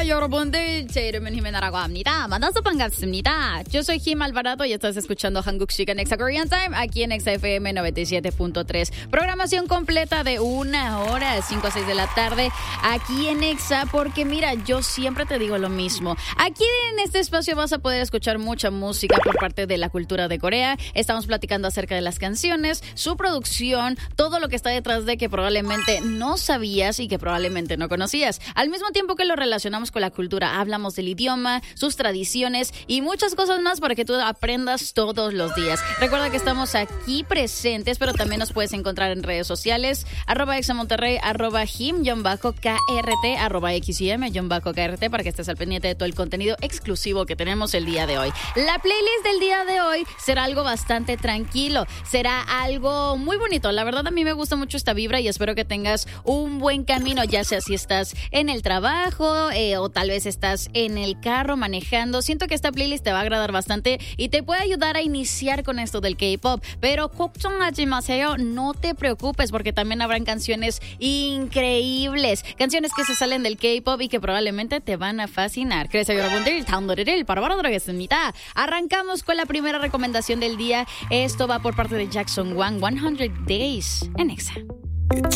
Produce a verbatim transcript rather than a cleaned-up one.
안녕하세요, 여러분들. 제 이름은 히메나라고 합니다. 만나서 반갑습니다. Yo soy Him Alvarado y estás escuchando Hanguk Sigan Exa Korean Time aquí en Exa F M noventa y siete punto tres. Programación completa de una hora, cinco a seis de la tarde, aquí en Exa, porque mira, yo siempre te digo lo mismo. Aquí en este espacio vas a poder escuchar mucha música por parte de la cultura de Corea. Estamos platicando acerca de las canciones, su producción, todo lo que está detrás de que probablemente no sabías y que probablemente no conocías. Al mismo tiempo que lo relacionamos con la cultura, hablamos del idioma, sus tradiciones y muchas cosas más para que tú aprendas todos los días. Recuerda que estamos aquí presentes, pero también nos puedes encontrar en redes sociales, arroba examonterrey, arroba him-krt, arroba xim-krt, para que estés al pendiente de todo el contenido exclusivo que tenemos el día de hoy. La playlist del día de hoy será algo bastante tranquilo, será algo muy bonito. La verdad, a mí me gusta mucho esta vibra y espero que tengas un buen camino, ya sea si estás en el trabajo eh, o tal vez estás en el carro manejando. Siento que esta playlist te va a agradar bastante y te puede ayudar a iniciar con esto del K-pop. Pero 걱정하지 마세요, no te preocupes, porque también habrán canciones increíbles, canciones que se salen del K-pop y que probablemente te van a fascinar. 그래서 여러분들 다음 노래를 바로바로 들어가겠습니다. Arrancamos con la primera recomendación del día. Esto va por parte de Jackson Wang, one hundred days en Exa.